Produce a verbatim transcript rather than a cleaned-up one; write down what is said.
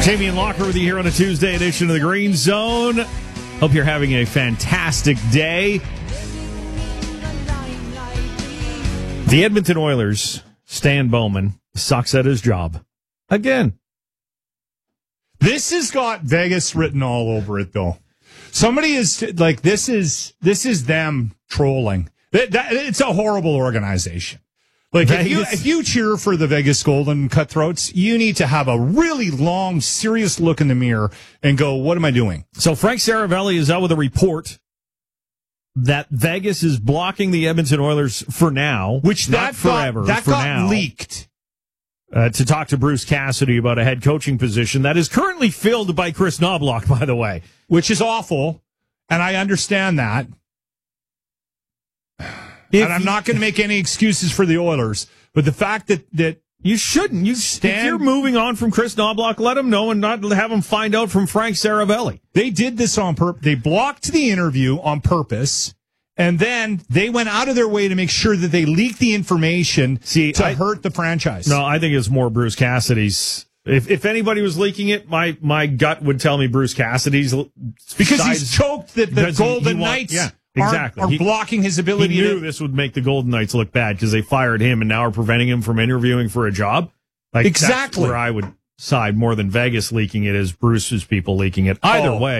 Jamie and Locker with you here on a Tuesday edition of the Green Zone. Hope you're having a fantastic day. The Edmonton Oilers, Stan Bowman, sucks at his job. Again. This has got Vegas written all over it, though. Somebody is like, this is this is them trolling. That, that, it's a horrible organization. Like, if you, if you cheer for the Vegas Golden Cutthroats, you need to have a really long, serious look in the mirror and go, what am I doing? So Frank Saravelli is out with a report that Vegas is blocking the Edmonton Oilers for now, which not that forever, got, that for got now, leaked. Uh, to talk to Bruce Cassidy about a head coaching position that is currently filled by Chris Knobloch, by the way. Which is awful, and I understand that. If and I'm not going to make any excuses for the Oilers, but the fact that, that you shouldn't. You stand, if you're moving on from Chris Knobloch, let him know and not have him find out from Frank Saravelli. They did this on purpose. They blocked the interview on purpose, and then they went out of their way to make sure that they leaked the information See, to I, hurt the franchise. No, I think it's more Bruce Cassidy's. If if anybody was leaking it, my my gut would tell me Bruce Cassidy's. Because sides, he's choked that the Golden he, he Knights want, yeah, exactly. are, are he, blocking his ability. He knew to, this would make the Golden Knights look bad because they fired him and now are preventing him from interviewing for a job. Like, exactly. That's where I would side more than Vegas leaking it as Bruce's people leaking it. Either oh. way.